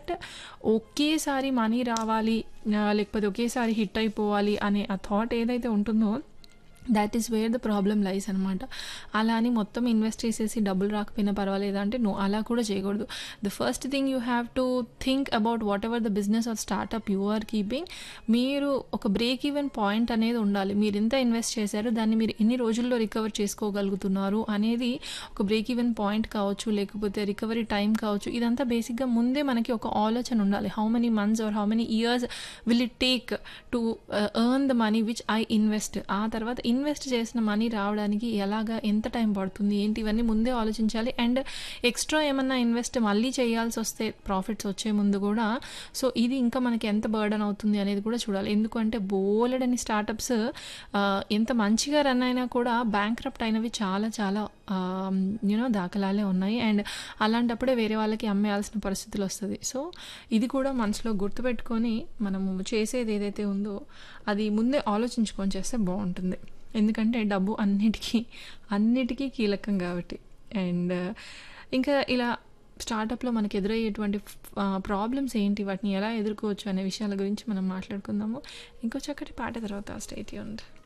But ఒకేసారి money రావాలి లేకపోతే ఒకేసారి హిట్ అయిపోవాలి అనే ఆ థాట్ ఏదైతే ఉంటుందో that is where the problem లైస్ అనమాట. అలా అని మొత్తం ఇన్వెస్ట్ చేసేసి డబ్బులు రాకపోయినా పర్వాలేదా అంటే నో, అలా కూడా చేయకూడదు. The first thing you have to think about what ever the business are startup you are keeping. మీరు ఒక బ్రేక్ ఈవెన్ పాయింట్ అనేది ఉండాలి. మీరు ఎంత ఇన్వెస్ట్ చేశారో దాన్ని మీరు ఎన్ని రోజుల్లో రికవర్ చేసుకోగలుగుతున్నారు అనేది ఒక బ్రేక్ ఈవెన్ పాయింట్ కావచ్చు, లేకపోతే రికవరీ టైం కావచ్చు. ఇదంతా బేసిక్గా ముందే మనకి ఒక ఆలోచన ఉండాలి. How many months or how many years will it take to earn the money which I invest. ఆ తర్వాత ఇన్వెస్ట్ చేసిన మనీ రావడానికి ఎంత టైం పడుతుంది ఏంటి, ఇవన్నీ ముందే ఆలోచించాలి. అండ్ ఎక్స్ట్రా ఏమన్నా ఇన్వెస్ట్ మళ్ళీ చేయాల్సి వస్తే ప్రాఫిట్స్ వచ్చే ముందు కూడా, సో ఇది ఇంకా మనకి ఎంత బర్డన్ అవుతుంది అనేది కూడా చూడాలి. ఎందుకంటే బోలెడని స్టార్టప్స్ ఎంత మంచిగా రన్ అయినా కూడా బ్యాంక్రప్ట్ అయినవి చాలా చాలా దాఖలాలే ఉన్నాయి. అండ్ అలాంటప్పుడే వేరే వాళ్ళకి అమ్మేయాల్సిన పరిస్థితులు వస్తుంది. సో ఇది కూడా మనసులో గుర్తుపెట్టుకొని మనము చేసేది ఏదైతే ఉందో అది ముందే ఆలోచించుకొని చేస్తే బాగుంటుంది. ఎందుకంటే డబ్బు అన్నిటికీ కీలకం కాబట్టి. అండ్ ఇంకా ఇలా స్టార్టప్లో మనకు ఎదురయ్యేటువంటి ప్రాబ్లమ్స్ ఏంటి, వాటిని ఎలా ఎదుర్కోవచ్చు అనే విషయాల గురించి మనం మాట్లాడుకుందాము ఇంకో చక్కటి పాట తర్వాత. Stay tuned.